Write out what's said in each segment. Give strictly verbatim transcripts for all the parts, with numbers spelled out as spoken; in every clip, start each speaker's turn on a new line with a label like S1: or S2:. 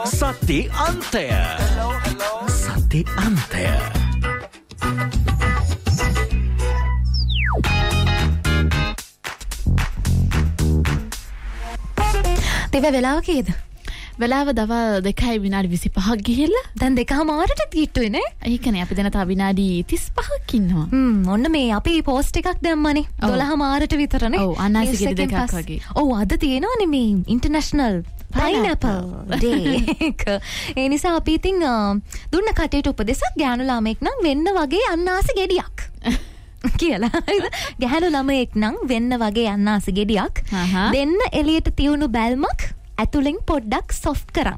S1: සත්‍ය අන්තය. සත්‍ය අන්තය.
S2: තිව වෙලාව කීයද?
S3: වෙලාව දවල් දෙකයි විනාඩි විසිපහක් ගිහිල්ලා
S2: දැන් දෙකමාරට ගිට්ටුයි නේ.
S3: ඒකනේ අපි දැන් තව විනාඩි තිස්පහක් ඉන්නවා.
S2: හ්ම් ඔන්න මේ අපි පෝස්ට් එකක් දැම්මනේ දොළහමාරට විතරනේ.
S3: ඔව් අනාසි ගෙඩි දෙකක් වගේ.
S2: ඔව් අද තියෙනවනේ මේ ඉන්ටර්නැෂනල් pineapple day එක. ඒ නිසා අපි ඉතින් දුන්න කටේට උපදෙසක් ගෑනු ළමෙක් නම් වෙන්න වගේ අනාසි ගෙඩියක් කියලා. ගැහැණු ළමයෙක් නම් වෙන්න වගේ අනාසි ගෙඩියක් දෙන්න එළියට තියුණු බැල්මක් ඇතුලෙන් පොඩ්ඩක් සොෆ්ට් කරන්.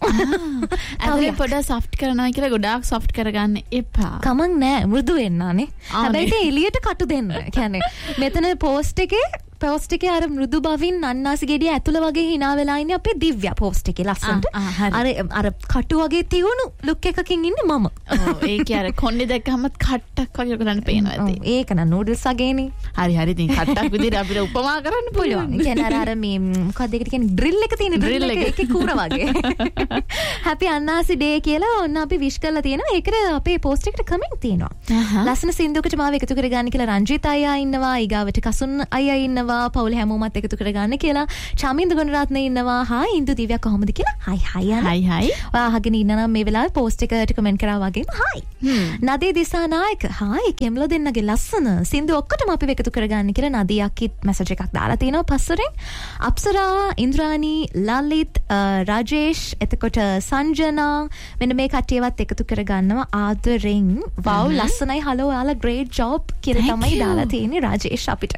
S3: ඇතුලෙන් පොඩ්ඩක් සොෆ්ට් කරනවා කියලා ගොඩාක් සොෆ්ට් කරගන්න එපා.
S2: කමක් නෑ මෘදු වෙන්නානේ. හැබැයි එළියට කටු දෙන්න. කියන්නේ මෙතන පෝස්ට් එකේ පෝස්ට් එකේ අර මෘදු බවින් අන්නාසි ගෙඩිය ඇතුළ වගේ hina වෙලා ඉන්නේ අපේ දිව්‍ය පෝස්ට් එකේ ලස්සනට. අර අර කටු වගේ තියුණු ලුක් එකකින් ඉන්නේ මම.
S3: ඔව් ඒකේ අර කොණ්ඩේ දැක්කම කට්ටක් වගේ කරන්න පේනවා ඇති.
S2: ඒක න නූඩල්ස් වගේනේ.
S3: හරි හරි ඉතින් කට්ටක් විදිහට අපිට උපමා කරන්න පුළුවන්.
S2: කියන්නේ අර අර මේ මොකක්ද ඒකට කියන්නේ ඩ්‍රිල් එක තියෙන ඩ්‍රිල් එක ඒකේ කූර වගේ. හැපි අන්නාසි ඩේ කියලා ඔන්න අපි විශ් කරලා තියෙනවා. ඒකට අපේ පෝස්ට් එකට කමෙන්ට් තියෙනවා. ලස්සන සින්දුවකට මාව එකතු කරගන්න කියලා රංජිත් අයියා ඉන්නවා. ඊගාවට කසුන් අයියා ඉන්නවා. පවුල හැමෝමත් එකතු කරගන්න කියලා චාමින්ද ගුණරත්න ඉන්නවා. හායි ඉන්දු දිව්‍යා කොහොමද කියලා. හායි හායි යන.
S3: Hi hi.
S2: ඔයා අහගෙන ඉන්න නම් මේ වෙලාවේ පෝස්ට් එකට කමෙන්ට් කරා වගේම හායි. නදී දිසානායක හායි කෙම්ල දෙන්නගේ ලස්සන සින්දු ඔක්කොටම අපි එකතු කරගන්න කියලා නදියාකිත් මැසේජ් එකක් දාලා තිනවා පස්සෙන්. අප්සරා, ඉන්ද්‍රානි, ලලිත්, රාජේෂ්, එතකොට සංජනා මෙන්න මේ කට්ටියවත් එකතු කරගන්නවා ආදරෙන්. වව් ලස්සනයි හලෝ ඔයාලා ග්‍රේට් ජොබ් කියලා තමයි දාලා තියෙන්නේ රාජේෂ් අපිට.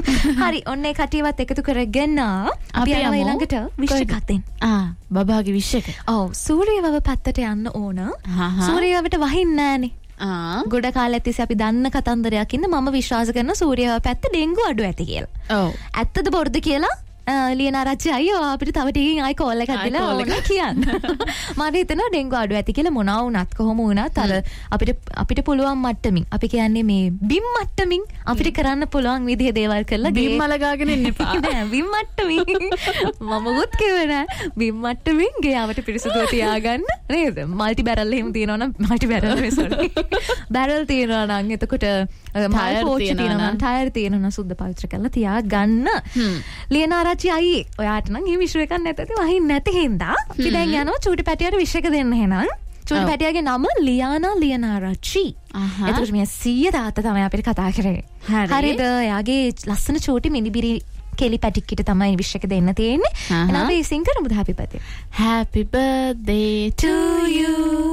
S2: හරි ඔන්නේ කටියවත් එකතු කරගෙන අපි යනවා ඊළඟට විශ් එකක් දෙන්න.
S3: ආ බබාගේ විශ් එක.
S2: ඔව් සූර්යවව පැත්තට යන්න ඕන. සූර්යවවට වහින්නේ නෑනේ. ආ ගොඩ කාලයක් තිස්සේ අපි දන්න කතන්දරයක් ඉන්න මම විශ්වාස කරන සූර්යවව පැත්ත ඩෙන්ගු අඩු ඇති කියලා.
S3: ඔව්.
S2: ඇත්තද බොරුද කියලා ලියනාරච්චි අයියෝ අපිට තව ටිකකින් ආයි කෝල් එකක් දීලා ඕන කියන්න. මම හිතනවා ඩෙන්ගු අඩු ඇති කියලා මොනවා වුණත් කොහොම වුණත් අර අපිට අපිට පුළුවන් මට්ටමින් අපි කියන්නේ මේ බිම් මට්ටමින් අපිට කරන්න පුළුවන් විදිහේ දේවල් කරලා
S3: බිම් මල ගාගෙන ඉන්න එපා.
S2: නෑ බිම් මට්ටමින් මම උත් කිව්වේ නෑ බිම් මට්ටමින් ගේ ආවට පිරිසුදුව තියාගන්න නේද? මල්ටි බැරල් එහෙම තියෙනවා නම් මල්ටි බැරල් නේ සෝරි. බැරල් තියෙනවා නම් එතකොට මල් පෝච්චි තියෙනවා නම් ටයර් තියෙනවා නම් සුද්ධ පවිත්‍ර කරලා තියාගන්න. ලියනාරච්චි අයියේ ඔයාට නම් මේ විශ්ව එකක් නැත ඇති වහින් නැති හින්දා අපි දැන් යනවා චූටි පැටියට විශ් එක දෙන්න එහෙනම්. චූටි පැටියාගේ නම ලියානා ලියනාරච්චි. එතකොට මේ සීය තාත්තා තමයි අපිට කතා කරේ. හරිද? එයාගේ ලස්සන චූටි මිනිබිරි කෙලි පැටික්කිට තමයි විශ් එක දෙන්න තියෙන්නේ. එහෙනම් අපි සිං කරමුද happy birthday.
S3: Happy birthday to you.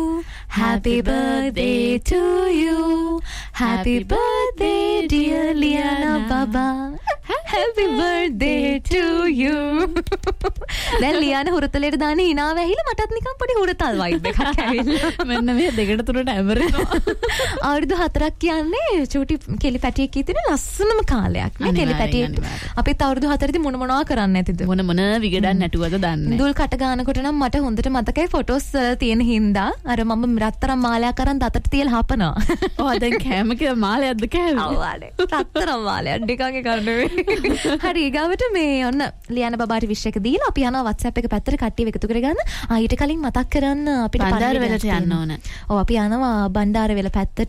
S2: Happy birthday to you. Happy birthday dear Liana Baba. Happy birthday to you. දැන් ලියාන හුරතලේට දාන hinaව ඇහිලා මටත් නිකන් පොඩි හුරතල් vibe එකක් ඇවිල්ලා.
S3: මෙන්න මේ දෙකට තුනට ඇමරෙනවා.
S2: අවුරුදු හතරක් කියන්නේ චූටි කෙලි පැටියෙක් ඉතින් ලස්සනම කාලයක් නේ කෙලි පැටියෙක්. අපිත් අවුරුදු හතරේදී මොන මොනවා කරන්නේ නැතිද?
S3: මොන මොන විගඩන් නැටුවද දන්නේ.
S2: දුල් කට ගන්නකොට නම් මට හොඳට මතකයි ෆොටෝස් තියෙන හින්දා අර මම රත්තරන් මාලයක් අරන් දතට තියලා හපනවා.
S3: ඔව් දැන් කෑම කියලා මාලයක්ද කෑවේ?
S2: ඔව් ආලේ. රත්තරන් මාලයක් ඩිකගේ කරන්නේ. හරි ඊගාවට මේ ඔන්න ලියාන බබාට විශ් එක දීලා අපි යනවා WhatsApp එක පැත්තට කට්ටිය එකතු කරගන්න. ආ ඊට කලින් මතක් කරන්න අපිට
S3: බණ්ඩාරවෙලට යන්න ඕන.
S2: ඔව් අපි යනවා බණ්ඩාරවෙල පැත්තට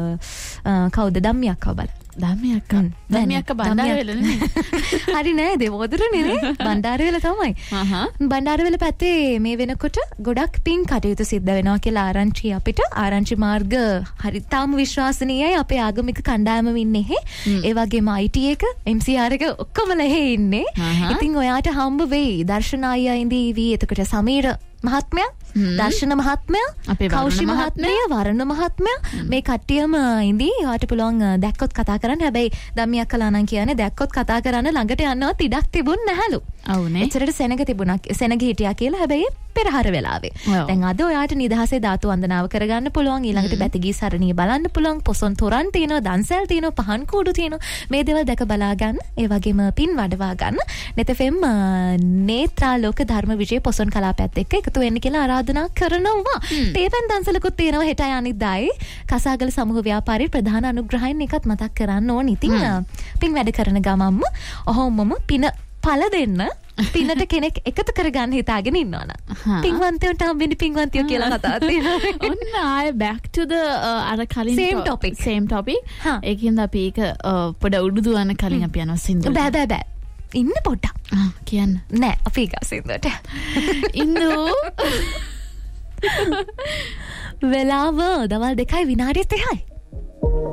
S2: කවුද ධම්මියක් කව බලන්න.
S3: ධම්මියක් ධම්මියක් බණ්ඩාරවෙල නෙමෙයි.
S2: හරි නෑ දෙවොදුරනේ නේ බණ්ඩාරවෙල තමයි. බණ්ඩාරවෙල පැත්තේ මේ වෙනකොට ගොඩක් පින් කටයුතු සිද්ධ වෙනවා කියලා ආරංචි අපිට ආරංචි මාර්ග හරි තාම විශ්වාසනීයයි අපේ ආගමික කණ්ඩායමම ඉන්නේ. ඒ වගේම I T එක M C R එක ඔක්කොම ලෙහෙ ඉන්නේ. ඉතින් ඔයාට හම්බ වෙයි දර්ශන අයියා ඉඳීවි එතකොට සමීර මහත්මයා දර්ශන මහත්මයා කෞෂි මහත්මයා වරණ මහත්මයා මේ කට්ටියම ඉඳී ඔයාට පුළුවන් දැක්කොත් කතා කරන්න. හැබැයි ධම්මියක් කළා නම් කියන්නේ දැක්කොත් කතා කරන්න ළඟට යන්නවත් ඉඩක් තිබුණ නැහැලු.
S3: ඔව්නේ.
S2: එච්චරට සෙනග තිබුණා සෙනග හිටියා කියලා. හැබැයි පෙරහර වෙලාවේ. දැන් අද ඔයාට නිදහසේ ධාතු වන්දනාව කරගන්න පුළුවන්. ඊළඟට බැතිගී සරණිය බලන්න පුළුවන්. පොසොන් තොරන් තියෙනවා, දන්සැල් තියෙනවා, පහන් කූඩු තියෙනවා. මේ දේවල් දැක බලා ගන්න. ඒ වගේම පින් වඩවා ගන්න. net f m නේත්‍රා ලෝක ධර්ම විජය පොසොන් කලාපයත් එක්ක එකතු වෙන්න කියලා ආරාධනා කරනවා. තේපෙන් දන්සලකුත් තියෙනවා හෙට අනිද්දායි. කසාගල සමූහ ව්‍යාපාරයේ ප්‍රධාන අනුග්‍රහයෙන් එකත් මතක් කරන්න ඕන. ඉතින් පින් වැඩ කරන ගමම්ම ඔහොමම පින පළ දෙන්න පින්නට කෙනෙක් එකතු කරගන්න හිතාගෙන ඉන්නවනම් පින්වන්තයන්ට හම්බෙන්නේ පින්වන්තියෝ කියලා කතාවක් තියෙනවා.
S3: ඔන්න ආය back to the අර කලින්
S2: same topic
S3: same topic. ඒකින්ද අපි ඒක පොඩ උඩු දුවන්න කලින් අපි යනවා සින්දුවට.
S2: බෑ බෑ බෑ. ඉන්න පොඩ්ඩක්.
S3: ආ කියන්න.
S2: නෑ අපි ගා සින්දුවට.
S3: ඉන්නු.
S2: වෙලාව දවල් දෙකයි විනාඩි තිහයි.